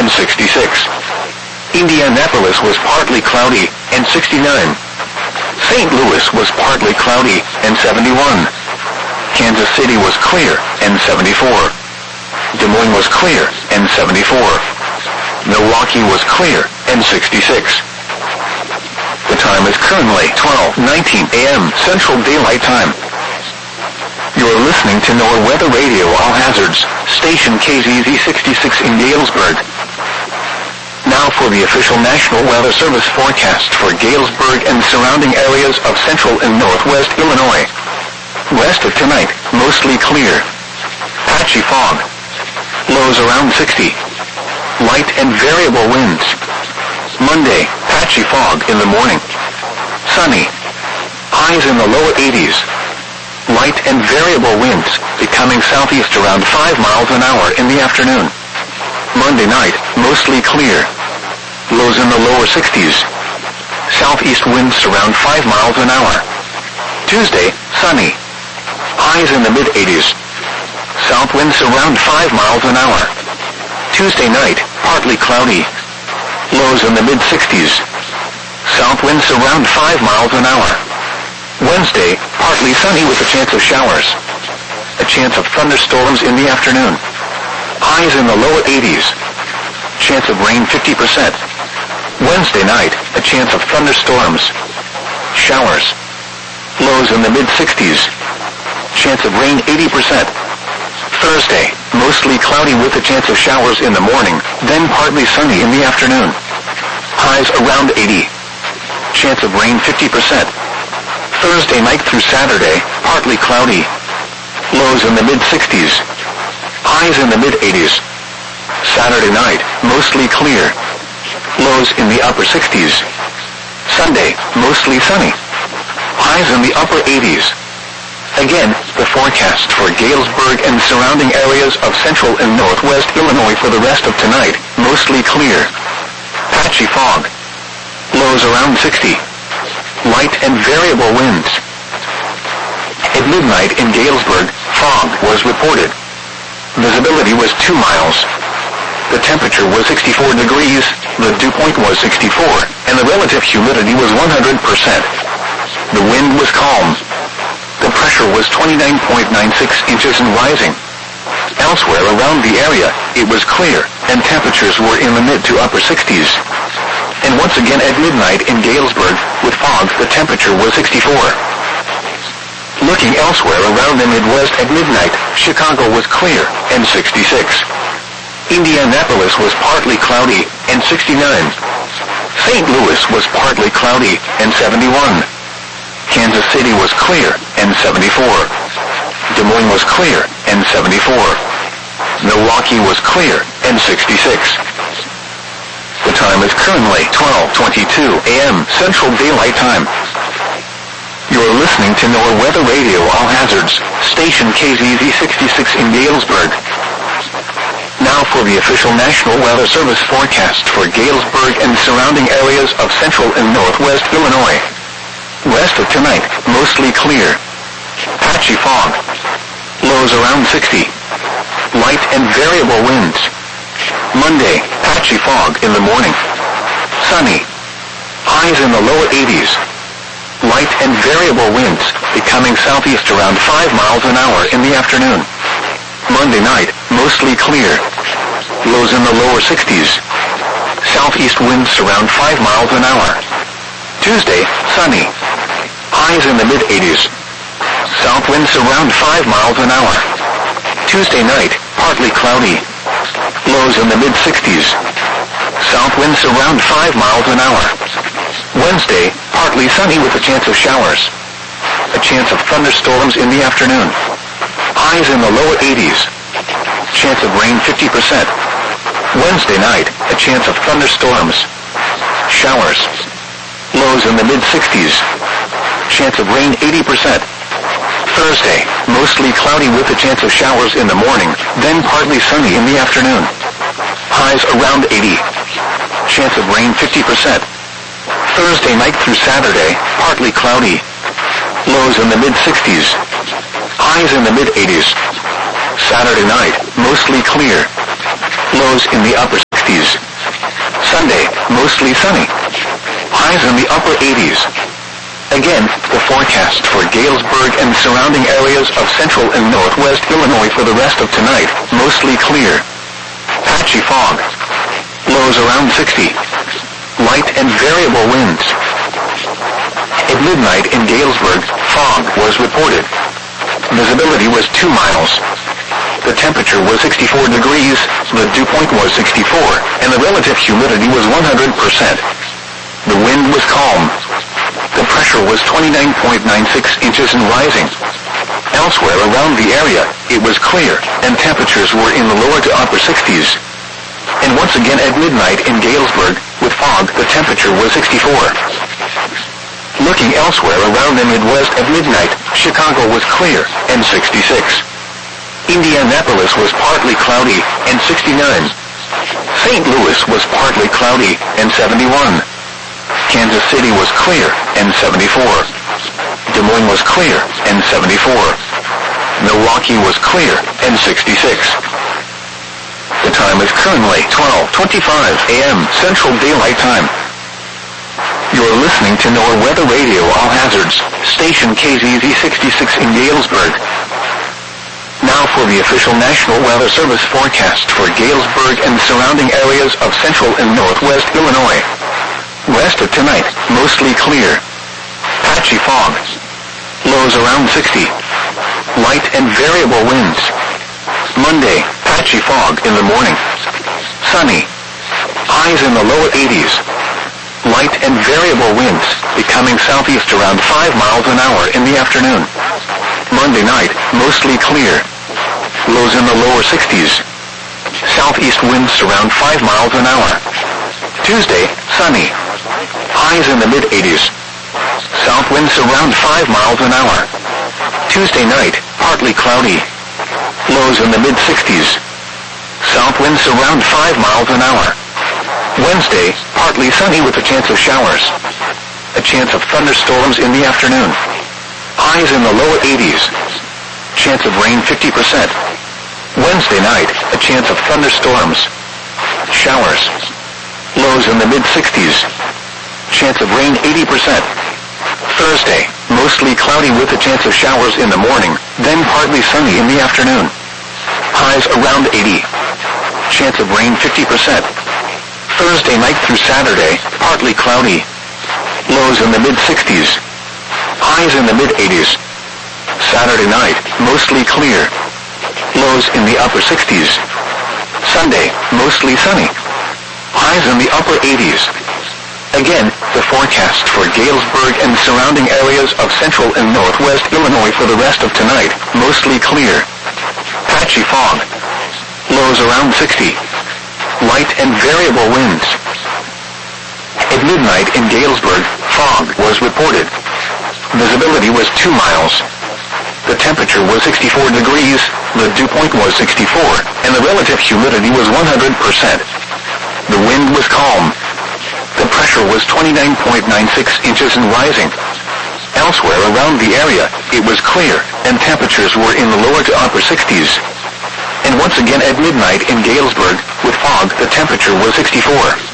and 66. Indianapolis was partly cloudy, and 69. St. Louis was partly cloudy, and 71. Kansas City was clear, and 74. Des Moines was clear, and 74. Milwaukee was clear, and 66. The time is currently 12:19 a.m. Central Daylight Time. You're listening to NOAA Weather Radio All Hazards, station KZZ 66 in Galesburg. Now for the official National Weather Service forecast for Galesburg and surrounding areas of central and northwest Illinois. West of tonight, mostly clear. Patchy fog. Lows around 60. Light and variable winds. Monday, patchy fog in the morning. Sunny. Highs in the lower 80s. Light and variable winds, becoming southeast around 5 miles an hour in the afternoon. Monday night, mostly clear. Lows in the lower 60s. Southeast winds around 5 miles an hour. Tuesday, sunny. Highs in the mid-80s. South winds around 5 miles an hour. Tuesday night, partly cloudy. Lows in the mid-60s. South winds around 5 miles an hour. Wednesday, partly sunny with a chance of showers. A chance of thunderstorms in the afternoon. Highs in the lower 80s. Chance of rain 50%. Wednesday night, a chance of thunderstorms. Showers. Lows in the mid-60s. Chance of rain 80%. Thursday, mostly cloudy with a chance of showers in the morning, then partly sunny in the afternoon. Highs around 80. Chance of rain 50%. Thursday night through Saturday, partly cloudy. Lows in the mid-60s. Highs in the mid-80s. Saturday night, mostly clear. Lows in the upper 60s. Sunday, mostly sunny. Highs in the upper 80s. Again, the forecast for Galesburg and surrounding areas of central and northwest Illinois for the rest of tonight, mostly clear. Patchy fog. Lows around 60. Light and variable winds. At midnight in Galesburg, fog was reported. Visibility was 2 miles. The temperature was 64 degrees, the dew point was 64, and the relative humidity was 100%. The wind was calm. The pressure was 29.96 inches and rising. Elsewhere around the area, it was clear, and temperatures were in the mid to upper 60s. And once again at midnight in Galesburg, with fog, the temperature was 64. Looking elsewhere around the Midwest at midnight, Chicago was clear, and 66. Indianapolis was partly cloudy, and 69. St. Louis was partly cloudy, and 71. Kansas City was clear, and 74. Des Moines was clear, and 74. Milwaukee was clear, and 66. The time is currently 12:22 a.m. Central Daylight Time. You're listening to NOAA Weather Radio All Hazards, station KZZ 66 in Galesburg. Now for the official National Weather Service forecast for Galesburg and surrounding areas of central and northwest Illinois. West of tonight, mostly clear. Patchy fog. Lows around 60. Light and variable winds. Monday, patchy fog in the morning. Sunny. Highs in the lower 80s. Light and variable winds, becoming southeast around 5 miles an hour in the afternoon. Monday night, mostly clear. Lows in the lower 60s. Southeast winds around 5 miles an hour. Tuesday, sunny. Highs in the mid-80s. South winds around 5 miles an hour. Tuesday night, partly cloudy. Lows in the mid-60s. South winds around 5 miles an hour. Wednesday, partly sunny with a chance of showers. A chance of thunderstorms in the afternoon. Highs in the lower 80s. Chance of rain 50%. Wednesday night, a chance of thunderstorms. Showers. Lows in the mid-60s. Chance of rain 80%. Thursday, mostly cloudy with a chance of showers in the morning, then partly sunny in the afternoon. Highs around 80. Chance of rain 50%. Thursday night through Saturday, partly cloudy. Lows in the mid-60s. Highs in the mid-80s. Saturday night, mostly clear. Lows in the upper 60s. 60s. Sunday, mostly sunny. Highs in the upper 80s. Again, the forecast for Galesburg and surrounding areas of central and northwest Illinois for the rest of tonight, mostly clear. Patchy fog. Lows around 60. Light and variable winds. At midnight in Galesburg, fog was reported. Visibility was 2 miles. The temperature was 64 degrees, the dew point was 64, and the relative humidity was 100%. The wind was calm. The pressure was 29.96 inches and rising. Elsewhere around the area, it was clear, and temperatures were in the lower to upper 60s. And once again at midnight in Galesburg, with fog, the temperature was 64. Looking elsewhere around the Midwest at midnight, Chicago was clear, and 66. Indianapolis was partly cloudy, and 69. St. Louis was partly cloudy, and 71. Kansas City was clear, and 74. Des Moines was clear, and 74. Milwaukee was clear, and 66. The time is currently 12:25 a.m. Central Daylight Time. You're listening to NOAA Weather Radio All Hazards, station KZZ 66 in Galesburg. Now for the official National Weather Service forecast for Galesburg and surrounding areas of central and northwest Illinois. Rest of tonight, mostly clear. Patchy fog. Lows around 60. Light and variable winds. Monday, patchy fog in the morning. Sunny. Highs in the lower 80s. Light and variable winds, becoming southeast around 5 miles an hour in the afternoon. Monday night, mostly clear. Lows in the lower 60s. Southeast winds around 5 miles an hour. Tuesday, sunny. Highs in the mid-80s. South winds around 5 miles an hour. Tuesday night, partly cloudy. Lows in the mid-60s. South winds around 5 miles an hour. Wednesday, partly sunny with a chance of showers. A chance of thunderstorms in the afternoon. Highs in the lower 80s. Chance of rain 50%. Wednesday night, a chance of thunderstorms. Showers. Lows in the mid-60s. Chance of rain 80%. Thursday, mostly cloudy with a chance of showers in the morning, then partly sunny in the afternoon. Highs around 80. Chance of rain 50%. Thursday night through Saturday, partly cloudy. Lows in the mid-60s. Highs in the mid-80s. Saturday night, mostly clear. Lows in the upper 60s. Sunday, mostly sunny. Highs in the upper 80s. Again, the forecast for Galesburg and surrounding areas of central and northwest Illinois for the rest of tonight, mostly clear. Patchy fog. Lows around 60. Light and variable winds. At midnight in Galesburg, fog was reported. Visibility was 2 miles. The temperature was 64 degrees, the dew point was 64, and the relative humidity was 100%. The wind was calm. The pressure was 29.96 inches and rising. Elsewhere around the area, it was clear, and temperatures were in the lower to upper 60s. And once again at midnight in Galesburg, with fog, the temperature was 64.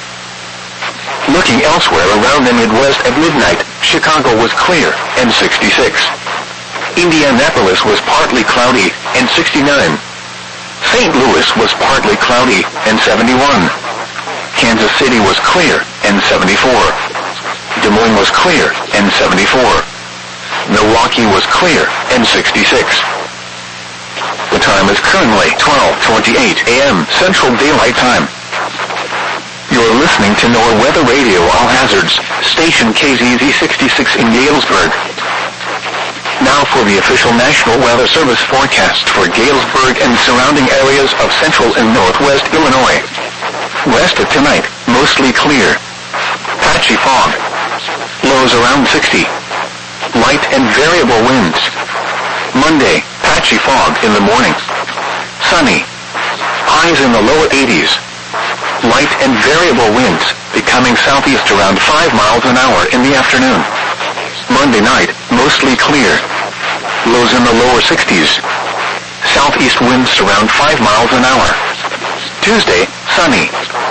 Looking elsewhere around the Midwest at midnight, Chicago was clear, and 66. Indianapolis was partly cloudy, and 69. St. Louis was partly cloudy, and 71. Kansas City was clear, and 74. Des Moines was clear, and 74. Milwaukee was clear, and 66. The time is currently 12:28 a.m. Central Daylight Time. You're listening to NOAA Weather Radio All Hazards, station KZZ 66 in Galesburg. Now for the official National Weather Service forecast for Galesburg and surrounding areas of central and northwest Illinois. Rest of tonight, mostly clear. Patchy fog. Lows around 60. Light and variable winds. Monday, patchy fog in the morning. Sunny. Highs in the lower 80s. Light and variable winds, becoming southeast around 5 miles an hour in the afternoon. Monday night, mostly clear. Lows in the lower 60s. Southeast winds around 5 miles an hour. Tuesday, sunny.